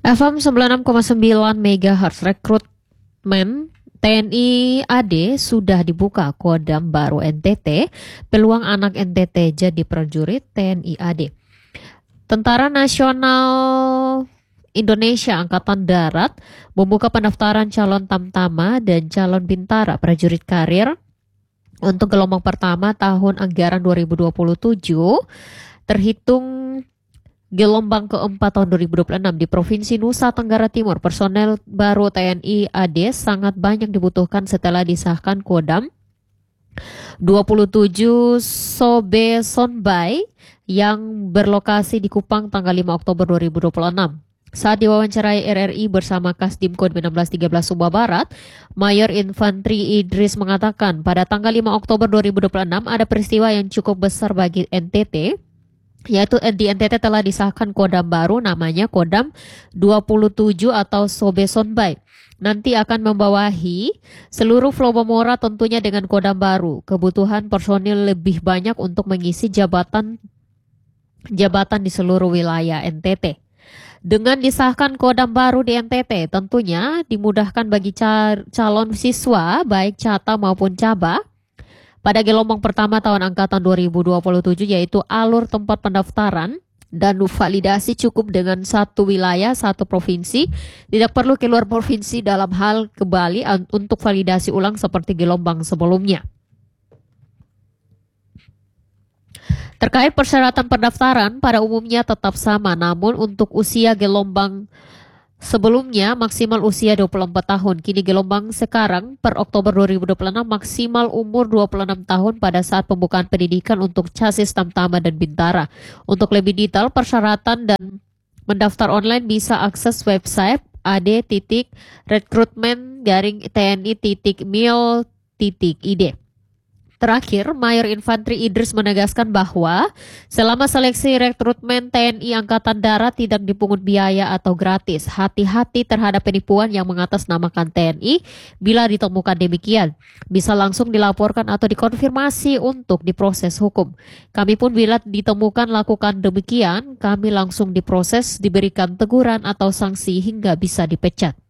FM 96,9 MHz rekrutmen TNI AD sudah dibuka Kodam baru NTT, peluang anak NTT jadi prajurit TNI AD. Tentara Nasional Indonesia Angkatan Darat membuka pendaftaran calon Tamtama dan calon Bintara prajurit karir untuk gelombang pertama tahun anggaran 2027 terhitung gelombang keempat tahun 2026 di Provinsi Nusa Tenggara Timur. Personel baru TNI AD sangat banyak dibutuhkan setelah disahkan Kodam 27 Sobe Sonbai yang berlokasi di Kupang tanggal 5 Oktober 2026. Saat diwawancarai RRI bersama Kasdimkod 1613 Sumba Barat, Mayor Infantri Idris mengatakan pada tanggal 5 Oktober 2026 ada peristiwa yang cukup besar bagi NTT, yaitu di NTT telah disahkan Kodam baru namanya Kodam 27 atau Sobe Sonbai. Nanti akan membawahi seluruh Flobomora tentunya dengan Kodam baru. Kebutuhan personil lebih banyak untuk mengisi jabatan di seluruh wilayah NTT. Dengan disahkan Kodam baru di NTT, tentunya dimudahkan bagi calon siswa baik Cata maupun Caba pada gelombang pertama tahun angkatan 2027, yaitu alur tempat pendaftaran dan validasi cukup dengan satu wilayah, satu provinsi. Tidak perlu keluar provinsi dalam hal kembali untuk validasi ulang seperti gelombang sebelumnya. Terkait persyaratan pendaftaran pada umumnya tetap sama, namun untuk usia gelombang sebelumnya maksimal usia 24 tahun. Kini gelombang sekarang per Oktober 2026 maksimal umur 26 tahun pada saat pembukaan pendidikan untuk Casis Tamtama dan Bintara. Untuk lebih detail persyaratan dan mendaftar online bisa akses website ad.rekrutmen-tni.mil.id. Terakhir, Mayor Infantri Idris menegaskan bahwa selama seleksi rekrutmen TNI Angkatan Darat tidak dipungut biaya atau gratis. Hati-hati terhadap penipuan yang mengatasnamakan TNI. Bila ditemukan demikian, bisa langsung dilaporkan atau dikonfirmasi untuk diproses hukum. Kami pun bila ditemukan lakukan demikian, kami langsung diproses, diberikan teguran atau sanksi hingga bisa dipecat.